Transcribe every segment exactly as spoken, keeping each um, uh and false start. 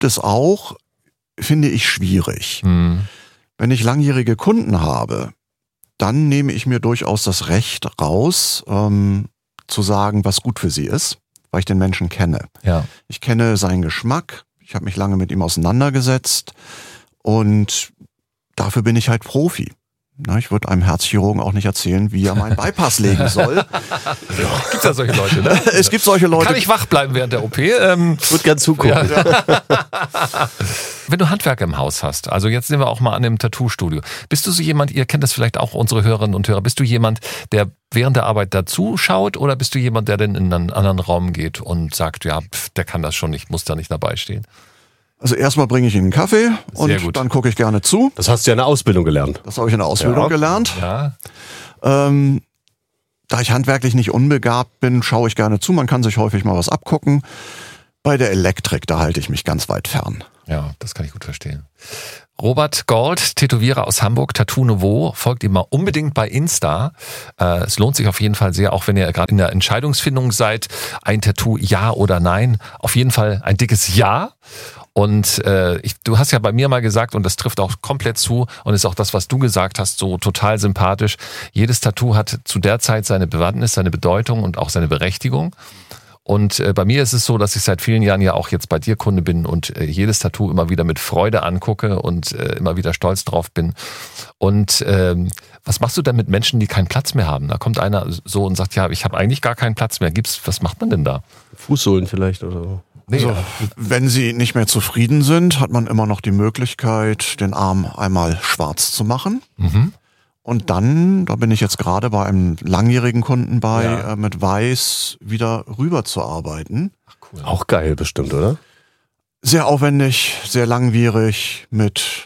gibt es auch, finde ich schwierig. Mhm. Wenn ich langjährige Kunden habe, dann nehme ich mir durchaus das Recht raus, ähm, zu sagen, was gut für sie ist, weil ich den Menschen kenne. Ja. Ich kenne seinen Geschmack, ich habe mich lange mit ihm auseinandergesetzt und dafür bin ich halt Profi. Na, ich würde einem Herzchirurgen auch nicht erzählen, wie er meinen Bypass legen soll. Gibt ja solche Leute, ne? Es gibt solche Leute. Kann ich wach bleiben während der O P? Ähm, Ich würde gern zugucken. Ja. Wenn du Handwerker im Haus hast, also jetzt sind wir auch mal an dem Tattoo-Studio. Bist du so jemand, ihr kennt das vielleicht auch, unsere Hörerinnen und Hörer, bist du jemand, der während der Arbeit dazu schaut oder bist du jemand, der dann in einen anderen Raum geht und sagt, ja, pf, der kann das schon, ich muss da nicht dabei stehen? Also erstmal bringe ich ihm einen Kaffee und Sehr gut. dann gucke ich gerne zu. Das hast du ja in der Ausbildung gelernt. Das habe ich in der Ausbildung Ja. gelernt. Ja. Ähm, da ich handwerklich nicht unbegabt bin, schaue ich gerne zu. Man kann sich häufig mal was abgucken. Bei der Elektrik, da halte ich mich ganz weit fern. Ja, das kann ich gut verstehen. Robert Gold, Tätowierer aus Hamburg, Tattoo Nouveau, folgt ihm mal unbedingt bei Insta. Äh, es lohnt sich auf jeden Fall sehr, auch wenn ihr gerade in der Entscheidungsfindung seid, ein Tattoo ja oder nein. Auf jeden Fall ein dickes Ja. Und äh, ich, du hast ja bei mir mal gesagt, und das trifft auch komplett zu und ist auch das, was du gesagt hast, so total sympathisch. Jedes Tattoo hat zu der Zeit seine Bewandtnis, seine Bedeutung und auch seine Berechtigung. Und äh, bei mir ist es so, dass ich seit vielen Jahren ja auch jetzt bei dir Kunde bin und äh, jedes Tattoo immer wieder mit Freude angucke und äh, immer wieder stolz drauf bin. Und ähm, was machst du denn mit Menschen, die keinen Platz mehr haben? Da kommt einer so und sagt, ja, ich habe eigentlich gar keinen Platz mehr. Gibt's, was macht man denn da? Fußsohlen vielleicht oder so. Nee, Also, wenn sie nicht mehr zufrieden sind, hat man immer noch die Möglichkeit, den Arm einmal schwarz zu machen. Mhm. Und dann, da bin ich jetzt gerade bei einem langjährigen Kunden bei, Ja. äh, mit Weiß wieder rüber zu arbeiten. Ach, cool. Auch geil bestimmt, oder? Sehr aufwendig, sehr langwierig mit,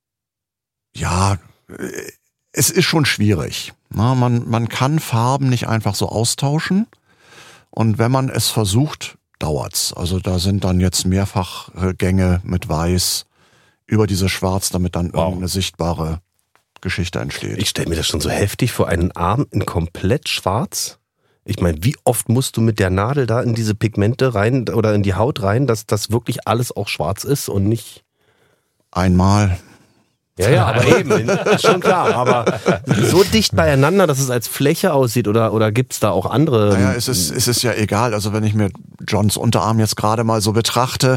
ja, äh, es ist schon schwierig. Na, man, man kann Farben nicht einfach so austauschen. Und wenn man es versucht, dauert's. Also da sind dann jetzt mehrfach Gänge mit Weiß über diese Schwarz, damit dann Wow. irgendeine sichtbare Geschichte entsteht. Ich stelle mir das schon so heftig vor, einen Arm in komplett schwarz. Ich meine, wie oft musst du mit der Nadel da in diese Pigmente rein oder in die Haut rein, dass das wirklich alles auch schwarz ist und nicht... Einmal. Ja, ja, aber eben, ist schon klar. Aber so dicht beieinander, dass es als Fläche aussieht oder, oder gibt's da auch andere... Naja, es ist, es ist ja egal. Also wenn ich mir Johns Unterarm jetzt gerade mal so betrachte,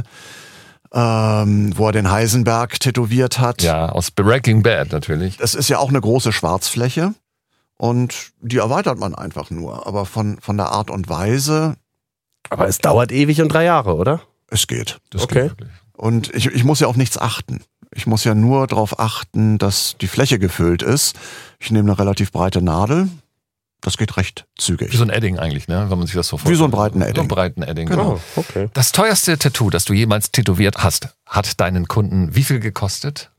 ähm, wo er den Heisenberg tätowiert hat. Ja, aus Breaking Bad natürlich. Das ist ja auch eine große Schwarzfläche und die erweitert man einfach nur. Aber von, von der Art und Weise, Aber es dauert ewig und drei Jahre, oder? es geht. Das Okay. geht wirklich. Und ich, ich muss ja auf nichts achten. Ich muss ja nur darauf achten, dass die Fläche gefüllt ist. Ich nehme eine relativ breite Nadel. Das geht recht zügig. Wie so ein Edding eigentlich, ne? Wenn man sich das so vorstellt. Wie so einen breiten So Edding. einen breiten Edding, Genau. genau. Oh, okay. Das teuerste Tattoo, das du jemals tätowiert hast, hat deinen Kunden wie viel gekostet?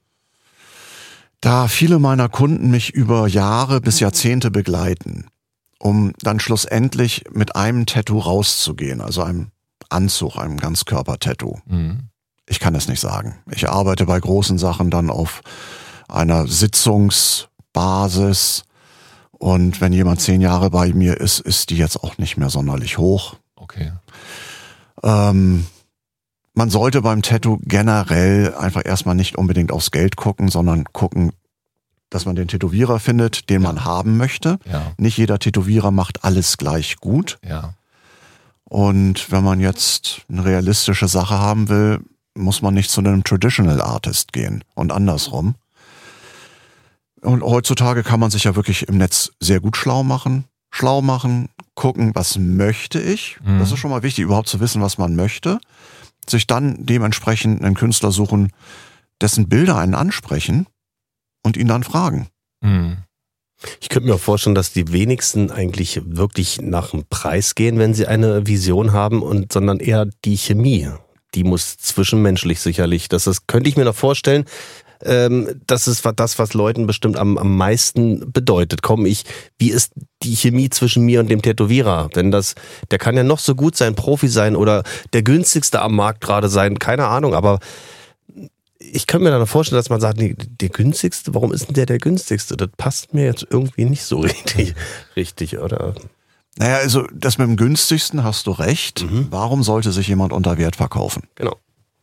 Da viele meiner Kunden mich über Jahre bis Jahrzehnte begleiten, um dann schlussendlich mit einem Tattoo rauszugehen, also einem Anzug, einem Ganzkörper-Tattoo. Mhm. Ich kann es nicht sagen. Ich arbeite bei großen Sachen dann auf einer Sitzungsbasis und wenn jemand zehn Jahre bei mir ist, ist die jetzt auch nicht mehr sonderlich hoch. Okay. Ähm, man sollte beim Tattoo generell einfach erstmal nicht unbedingt aufs Geld gucken, sondern gucken, dass man den Tätowierer findet, den man haben möchte. Ja, Nicht jeder Tätowierer macht alles gleich gut. ja. Und wenn man jetzt eine realistische Sache haben will, muss man nicht zu einem Traditional Artist gehen und andersrum. Und heutzutage kann man sich ja wirklich im Netz sehr gut schlau machen. Schlau machen, gucken, was möchte ich. Mhm. Das ist schon mal wichtig, überhaupt zu wissen, was man möchte. Sich dann dementsprechend einen Künstler suchen, dessen Bilder einen ansprechen und ihn dann fragen. Mhm. Ich könnte mir auch vorstellen, dass die wenigsten eigentlich wirklich nach dem Preis gehen, wenn sie eine Vision haben, und sondern eher die Chemie. Die muss zwischenmenschlich sicherlich. Das ist, könnte ich mir noch vorstellen. Ähm, das ist das, was Leuten bestimmt am, am meisten bedeutet. Komm, ich, wie ist die Chemie zwischen mir und dem Tätowierer? Denn das, der kann ja noch so gut sein, Profi sein oder der günstigste am Markt gerade sein, keine Ahnung, aber ich könnte mir dann vorstellen, dass man sagt, nee, der günstigste, warum ist denn der der günstigste? Das passt mir jetzt irgendwie nicht so richtig, richtig, oder? Naja, also das mit dem günstigsten hast du recht. Mhm. Warum sollte sich jemand unter Wert verkaufen? Genau.